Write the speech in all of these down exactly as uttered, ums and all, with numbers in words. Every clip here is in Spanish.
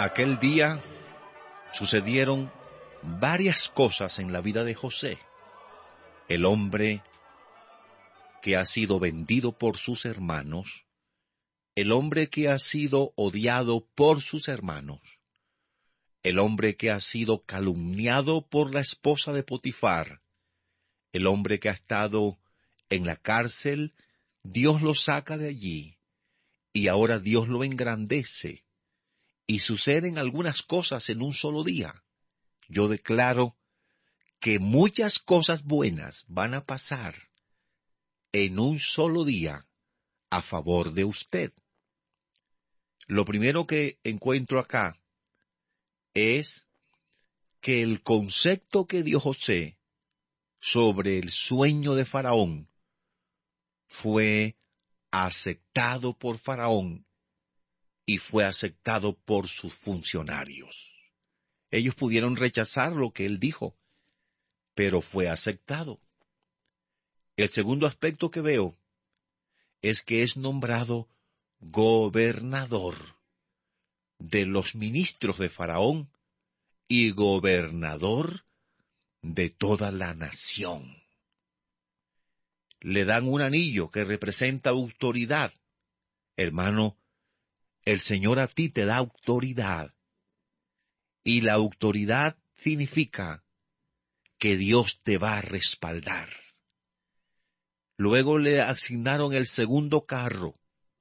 Aquel día sucedieron varias cosas en la vida de José, el hombre que ha sido vendido por sus hermanos, el hombre que ha sido odiado por sus hermanos, el hombre que ha sido calumniado por la esposa de Potifar, el hombre que ha estado en la cárcel. Dios lo saca de allí y ahora Dios lo engrandece y suceden algunas cosas en un solo día. Yo declaro que muchas cosas buenas van a pasar en un solo día a favor de usted. Lo primero que encuentro acá es que el concepto que dio José sobre el sueño de Faraón fue aceptado por Faraón y fue aceptado por sus funcionarios. Ellos pudieron rechazar lo que él dijo, pero fue aceptado. El segundo aspecto que veo es que es nombrado gobernador de los ministros de Faraón y gobernador de toda la nación. Le dan un anillo que representa autoridad. Hermano, el Señor a ti te da autoridad. Y la autoridad significa que Dios te va a respaldar. Luego le asignaron el segundo carro.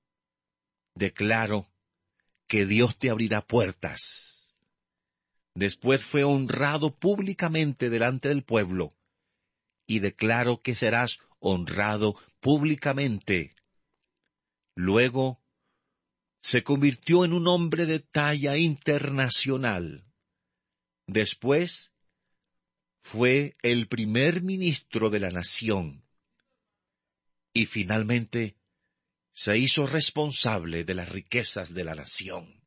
Declaro que Dios te abrirá puertas. Después fue honrado públicamente delante del pueblo. Y declaro que serás honrado públicamente. Luego se convirtió en un hombre de talla internacional. Después fue el primer ministro de la nación. Y finalmente se hizo responsable de las riquezas de la nación.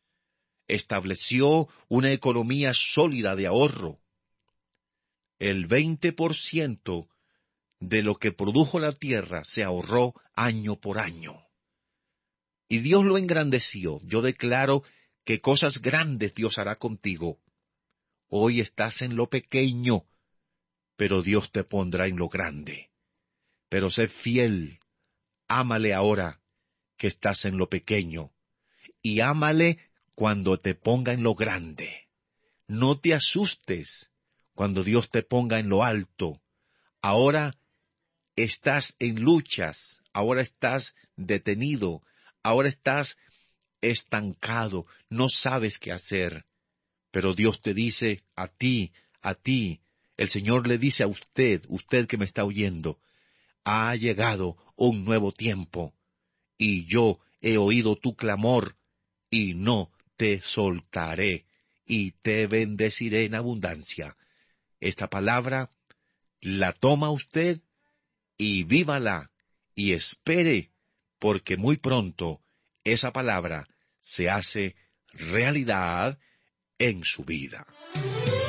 Estableció una economía sólida de ahorro. El veinte por ciento de lo que produjo la tierra se ahorró año por año. Y Dios lo engrandeció. Yo declaro que cosas grandes Dios hará contigo. Hoy estás en lo pequeño, pero Dios te pondrá en lo grande. Pero sé fiel, ámale ahora que estás en lo pequeño, y ámale cuando te ponga en lo grande. No te asustes cuando Dios te ponga en lo alto. Ahora estás en luchas, ahora estás detenido, ahora estás estancado, no sabes qué hacer. Pero Dios te dice a ti, a ti, el Señor le dice a usted, usted que me está oyendo, ha llegado un nuevo tiempo, y yo he oído tu clamor, y no te soltaré, y te bendeciré en abundancia. Esta palabra la toma usted y vívala, y espere, porque muy pronto esa palabra se hace realidad en su vida.